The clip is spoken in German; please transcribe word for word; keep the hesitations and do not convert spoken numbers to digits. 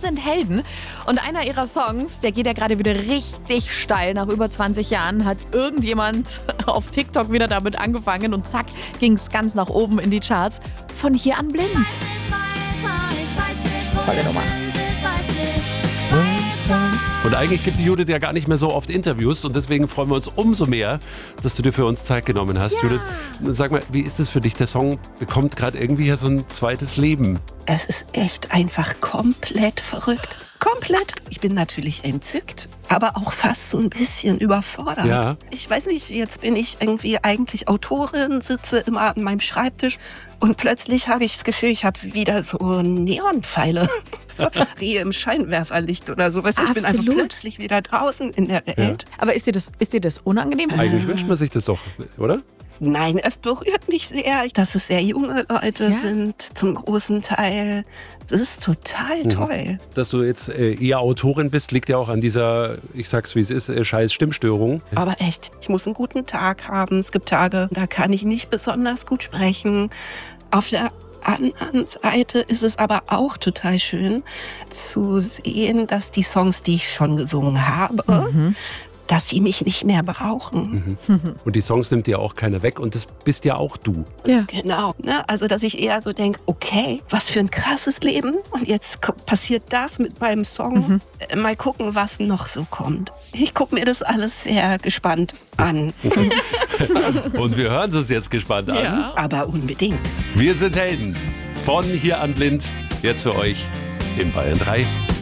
sind Helden. Und einer ihrer Songs, der geht ja gerade wieder richtig steil. Nach über zwanzig Jahren hat irgendjemand auf TikTok wieder damit angefangen und zack, ging es ganz nach oben in die Charts. Von hier an blind. Tolle Nummer. Und eigentlich gibt die Judith ja gar nicht mehr so oft Interviews und deswegen freuen wir uns umso mehr, dass du dir für uns Zeit genommen hast, ja. Judith. Sag mal, wie ist das für dich? Der Song bekommt gerade irgendwie ja so ein zweites Leben. Es ist echt einfach komplett verrückt. Komplett. Ich bin natürlich entzückt, aber auch fast so ein bisschen überfordert. Ja. Ich weiß nicht, jetzt bin ich irgendwie eigentlich Autorin, sitze immer an meinem Schreibtisch und plötzlich habe ich das Gefühl, ich habe wieder so Neonpfeile Rehe im Scheinwerferlicht oder sowas. Ich bin einfach plötzlich wieder draußen in der Welt. Ja. Aber ist dir das, ist dir das unangenehm? Eigentlich wünscht man sich das doch, oder? Nein, es berührt mich sehr, dass es sehr junge Leute ja. sind, zum großen Teil. Das ist total toll. Dass du jetzt äh, eher Autorin bist, liegt ja auch an dieser, ich sag's wie es ist, äh, scheiß Stimmstörung. Aber echt, ich muss einen guten Tag haben. Es gibt Tage, da kann ich nicht besonders gut sprechen. Auf der anderen Seite ist es aber auch total schön zu sehen, dass die Songs, die ich schon gesungen habe, mhm. dass sie mich nicht mehr brauchen. Mhm. Und die Songs nimmt dir auch keiner weg und das bist ja auch du. Ja. Genau. Ne? Also, dass ich eher so denke, okay, was für ein krasses Leben und jetzt passiert das mit meinem Song. Mhm. Mal gucken, was noch so kommt. Ich gucke mir das alles sehr gespannt an. Und wir hören es jetzt gespannt an. Ja. Aber unbedingt. Wir sind Helden. Von hier an blind. Jetzt für euch in Bayern drei.